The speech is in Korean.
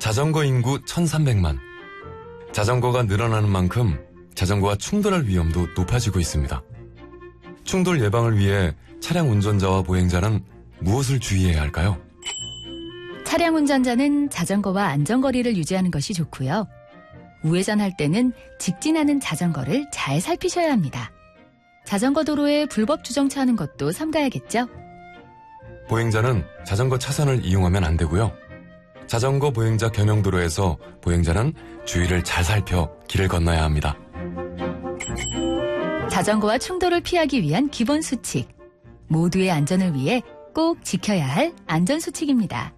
자전거 인구 1300만. 자전거가 늘어나는 만큼 자전거와 충돌할 위험도 높아지고 있습니다. 충돌 예방을 위해 차량 운전자와 보행자는 무엇을 주의해야 할까요? 차량 운전자는 자전거와 안전거리를 유지하는 것이 좋고요. 우회전할 때는 직진하는 자전거를 잘 살피셔야 합니다. 자전거 도로에 불법 주정차하는 것도 삼가야겠죠? 보행자는 자전거 차선을 이용하면 안 되고요. 자전거 보행자 겸용도로에서 보행자는 주의를 잘 살펴 길을 건너야 합니다. 자전거와 충돌을 피하기 위한 기본 수칙. 모두의 안전을 위해 꼭 지켜야 할 안전수칙입니다.